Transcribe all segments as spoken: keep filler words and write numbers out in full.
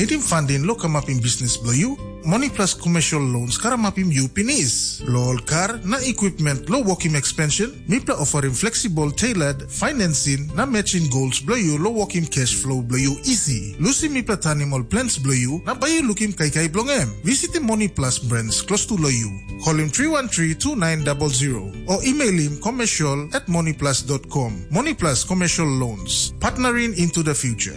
Needing funding lo kamapim business blow you? Money Plus Commercial Loans karamapim you pinis. Lol car na equipment lo working expansion. Mipla offering flexible tailored financing na matching goals blow you lo working cash flow blow you easy. Lucy mipla tanimol plans blow you na bayu looking kai kai blongem. Visit the Money Plus brands close to lo you. Call him three one three, two nine zero zero or email him commercial at moneyplus dot com. Money Plus Commercial Loans, partnering into the future.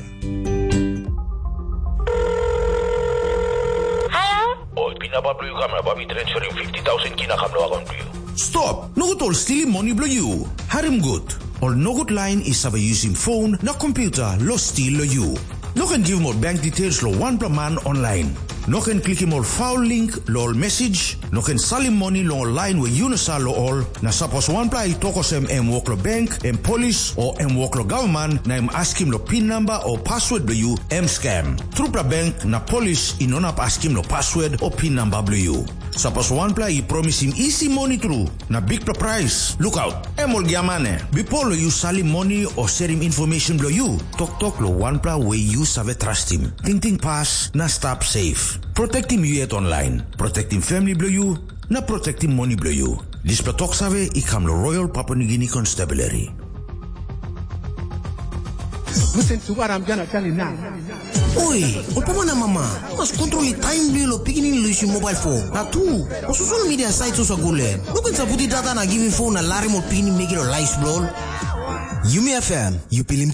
Stop! No good all stealing money blow you. Harim good. All no good line is have using phone, na computer, lo steal lo you. No can give more bank details lo one per man online. No can click him all foul link lo all message. No can sell him money lo online with Unisal lo all. Na suppose one play tokos em em work lo bank, em police or em work lo government na em ask him lo pin number or password blow you em scam. Trupla bank na police inonap ask him lo password or pin number blow you. Suppose one play promise him easy money through na big price. Look out. Em all giamane. Before lo you sell him money or share him information blow you. Tok tok lo one play way you save trust him. Ting ting pass na stop safe. Protect him you yet online. Protect him family blow you. Na protect him money blow you. This patok save ikam lo Royal Papua New Guinea Constabulary. Listen to what I'm gonna tell you now. Oi, ulpama na mama. Mas control time lo piginin lo issue mobile phone. Na tu, o social media sites usa gule. No can sa puti data na giving phone na lari mo piginin make it a life blow. Yumi F M, you pilim